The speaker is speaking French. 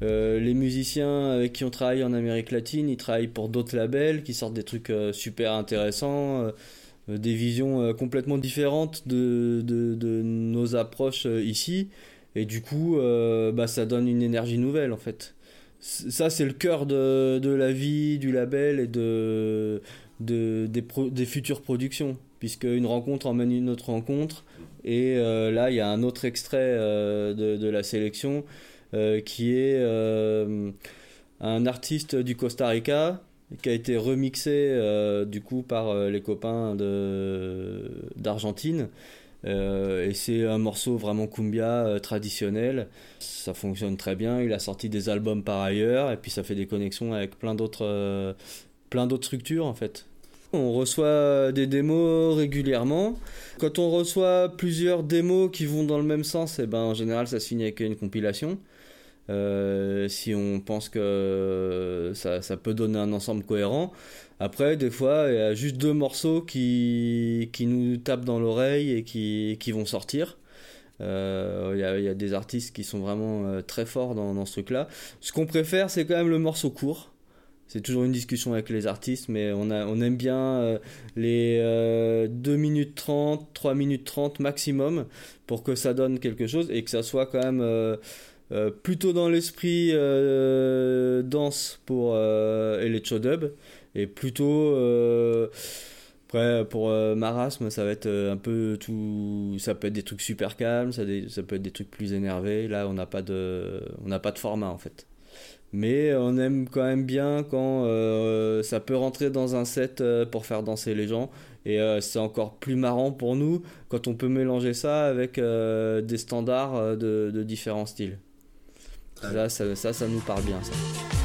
Les musiciens avec qui on travaille en Amérique latine, ils travaillent pour d'autres labels qui sortent des trucs super intéressants, des visions complètement différentes de nos approches ici. Et du coup, ça donne une énergie nouvelle en fait. Ça, c'est le cœur de la vie du label et des futures productions, puisque une rencontre emmène une autre rencontre. Et là, il y a un autre extrait de la sélection qui est un artiste du Costa Rica qui a été remixé du coup par les copains d'Argentine. Et c'est un morceau vraiment cumbia traditionnel. Ça fonctionne très bien. Il a sorti des albums par ailleurs et puis ça fait des connexions avec plein d'autres structures en fait. On reçoit des démos régulièrement. Quand on reçoit plusieurs démos qui vont dans le même sens, en général ça se finit avec une compilation. Si on pense que ça peut donner un ensemble cohérent. Après, des fois, il y a juste 2 morceaux qui nous tapent dans l'oreille et qui vont sortir. Il y a des artistes qui sont vraiment très forts dans ce truc-là. Ce qu'on préfère, c'est quand même le morceau court. C'est toujours une discussion avec les artistes, mais on aime bien les 2 minutes 30, 3 minutes 30 maximum pour que ça donne quelque chose et que ça soit quand même plutôt dans l'esprit danse pour electro-dub et plutôt après pour Marasme ça va être un peu tout, ça peut être des trucs super calmes, ça peut être des trucs plus énervés. Là on n'a pas de format en fait, mais on aime quand même bien quand ça peut rentrer dans un set pour faire danser les gens. Et c'est encore plus marrant pour nous quand on peut mélanger ça avec des standards de différents styles. Ça nous parle bien, ça.